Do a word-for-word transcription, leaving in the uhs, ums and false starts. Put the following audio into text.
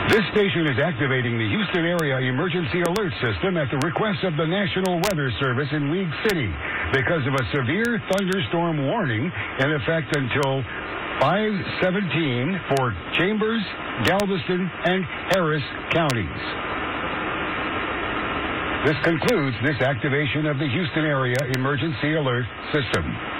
This station is activating the Houston Area Emergency Alert System at the request of the National Weather Service in League City because of a severe thunderstorm warning in effect until five seventeen for Chambers, Galveston, and Harris counties. This concludes this activation of the Houston Area Emergency Alert System.